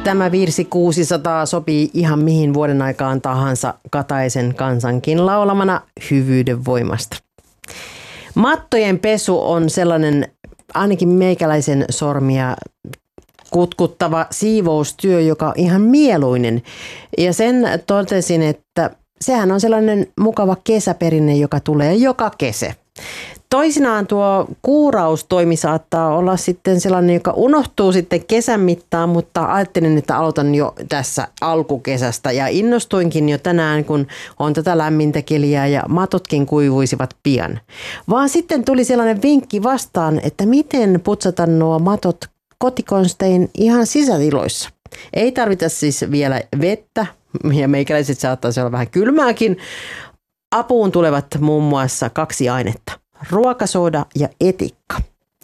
Tämä virsi 600 sopii ihan mihin vuoden aikaan tahansa Kataisen kansankin laulamana hyvyyden voimasta. Mattojen pesu on sellainen ainakin meikäläisen sormia kutkuttava siivoustyö, joka on ihan mieluinen. Ja sen totesin, että sehän on sellainen mukava kesäperinne, joka tulee joka kesä. Toisinaan tuo kuuraustoimi saattaa olla sitten sellainen, joka unohtuu sitten kesän mittaan, mutta ajattelin, että aloitan jo tässä alkukesästä ja innostuinkin jo tänään, kun on tätä lämmintä keliä ja matotkin kuivuisivat pian. Vaan sitten tuli sellainen vinkki vastaan, että miten putsata nuo matot kotikonstein ihan sisätiloissa. Ei tarvita siis vielä vettä ja meikäläiset saattaisi olla vähän kylmääkin. Apuun tulevat muun muassa 2 ainetta. Ruokasoda ja etikka.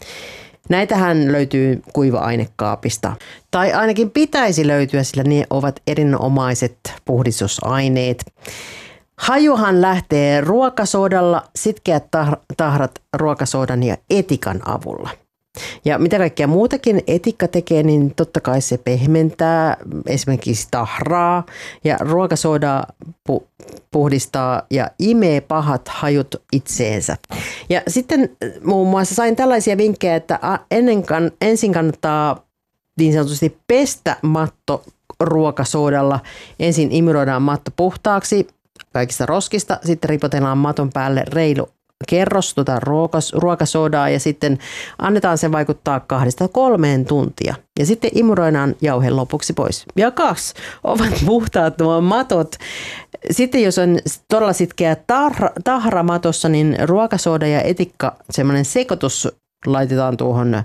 Näitähän löytyy kuiva-ainekaapista. Tai ainakin pitäisi löytyä, sillä ne ovat erinomaiset puhdistusaineet. Hajuhan lähtee ruokasodalla, sitkeät tahrat ruokasodan ja etikan avulla. Ja mitä kaikkea muutakin etikka tekee, niin totta kai se pehmentää esimerkiksi tahraa ja ruokasoda puhdistaa ja imee pahat hajut itseensä. Ja sitten muun muassa sain tällaisia vinkkejä, että ensin kannattaa niin sanotusti pestä matto ruokasodalla. Ensin imuroidaan matto puhtaaksi kaikista roskista, sitten ripotellaan maton päälle reilu kerros ruokasodaa ja sitten annetaan sen vaikuttaa 2-3 tuntia. Ja sitten imuroidaan jauhe lopuksi pois. Ja 2 ovat puhtaat nuo matot. Sitten jos on todella sitkeä tahra matossa, niin ruokasoda ja etikka, semmoinen sekoitus laitetaan tuohon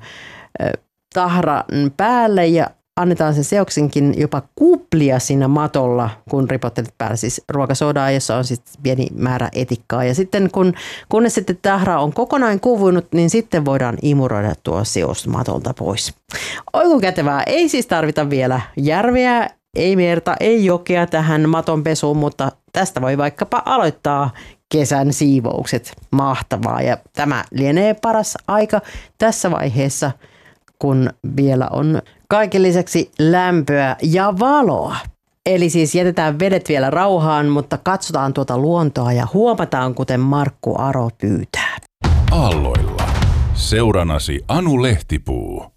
tahran päälle ja annetaan sen seoksenkin jopa kuplia siinä matolla, kun ripottelet päällä siis ruokasodaa, jossa on sitten pieni määrä etikkaa. Ja sitten kunnes sitten tahra on kokonaan kuvunut, niin sitten voidaan imuroida tuo seos matolta pois. Oiku kätevää. Ei siis tarvita vielä järveä, ei merta, ei jokea tähän maton pesuun, mutta tästä voi vaikkapa aloittaa kesän siivoukset. Mahtavaa. Ja tämä lienee paras aika tässä vaiheessa, kun vielä on kaiken lisäksi lämpöä ja valoa. Eli siis jätetään vedet vielä rauhaan, mutta katsotaan tuota luontoa ja huomataan, kuten Markku Aro pyytää. Aalloilla. Seuranasi Anu Lehtipuu.